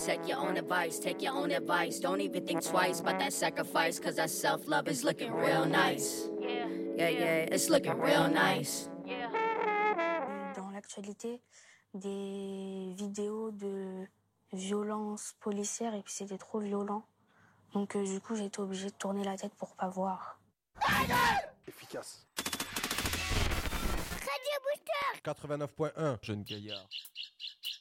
Take your own advice, take your own advice. Don't even think twice about that sacrifice, cause that self-love is looking real nice. Yeah, it's looking real nice. Dans l'actualité, des vidéos de violence policière et puis c'était trop violent. Donc du coup, j'ai été obligée de tourner la tête pour pas voir. Efficace. Radio Booster 89.1, jeune gaillard.